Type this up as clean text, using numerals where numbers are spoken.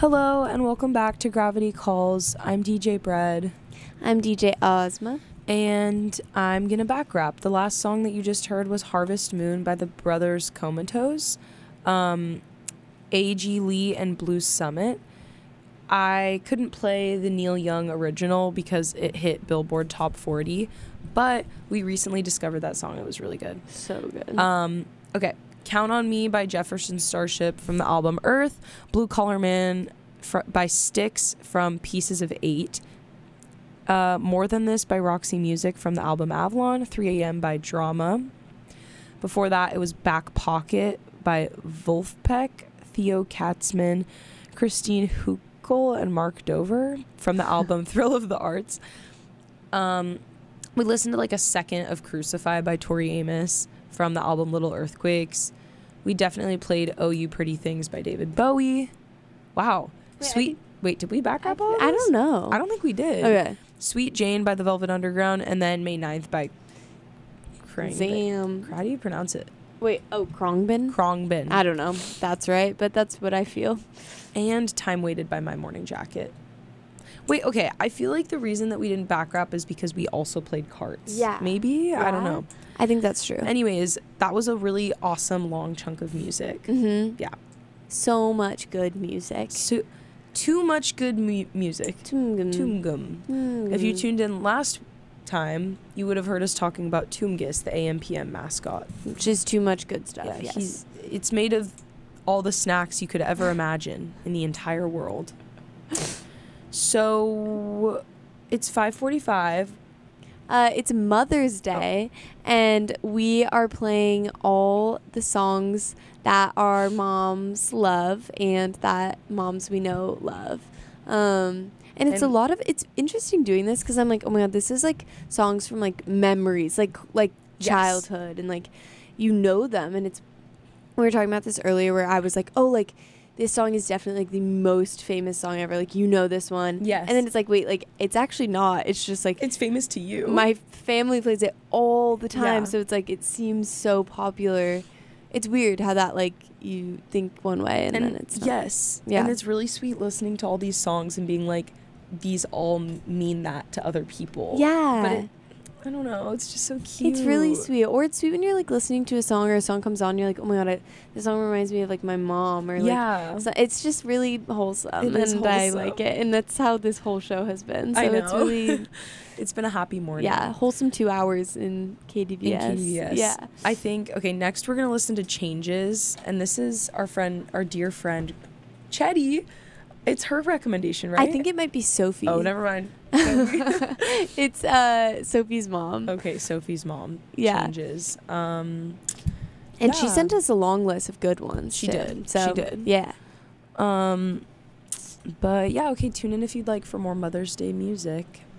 Hello and welcome back to Gravity Calls. I'm DJ Bread. I'm DJ Ozma. And I'm going to back rap. The last song that you just heard was Harvest Moon by the Brothers Comatose, A.G. Lee and Blue Summit. I couldn't play the Neil Young original because it hit Billboard Top 40, but we recently discovered that song. It was really good. So good. Okay. Count on Me by Jefferson Starship from the album Earth. Blue Collar Man by Styx from Pieces of 8. More Than This by Roxy Music from the album Avalon. 3 a.m. by Drama. Before that, it was Back Pocket by Wolfpack, Theo Katzman, Christine Huckel, and Mark Dover from the album Thrill of the Arts. We listened to like a second of Crucify by Tori Amos from the album Little Earthquakes. We definitely played Oh You Pretty Things by David Bowie. Wow. Wait, did we back up all of I this? don't know. I don't think we did. Okay. Sweet Jane by the Velvet Underground, and then May 9th by Zam. How do you pronounce it? Wait, Khruangbin? Khruangbin. I don't know. That's right, but that's what I feel. And Time Waited by My Morning Jacket. Wait, okay. I feel like the reason that we didn't back rap is because we also played carts. Yeah. Maybe? Yeah. I don't know. I think that's true. Anyways, that was a really awesome long chunk of music. Mm-hmm. Yeah. So much good music. So, too much good music. Toomgum. If you tuned in last time, you would have heard us talking about Toomgis, the AMPM mascot. Which is too much good stuff, Yeah, yes. It's made of all the snacks you could ever imagine in the entire world. So, it's 5:45. It's Mother's Day, and we are playing all the songs that our moms love and that moms we know love. And it's interesting doing this because I'm like, oh my God, this is like songs from like memories, like Yes. childhood, and like you know them. And we were talking about this earlier where I was like, oh, like this song is definitely like the most famous song ever. Like, you know this one. Yes. And then it's like, wait, like it's actually not. It's just like It's famous to you. my family plays it all the time. Yeah. So it's like it seems so popular. It's weird how that like you think one way and then it's not. Yes. Yeah. And it's really sweet listening to all these songs and being like, these all mean that to other people. Yeah. But I don't know. It's just so cute. It's really sweet. Or it's sweet when you're like listening to a song or a song comes on, you're like, oh my God, this song reminds me of like my mom or like. Yeah. So it's just really wholesome. It is and I wholesome. like it. And that's how this whole show has been. So I know. it's really. It's been a happy morning. Yeah. Wholesome 2 hours in KDVS. Yeah. I think, okay, next we're going to listen to Changes. And this is our dear friend, Chetty. It's her recommendation, right? I think it might be Sophie. Oh, never mind. It's Sophie's mom. Okay, Sophie's mom. Yeah. Changes. And yeah. she sent us a long list of good ones. She too. did. So, She did. Yeah. But yeah, okay, tune in if you'd like for more Mother's Day music.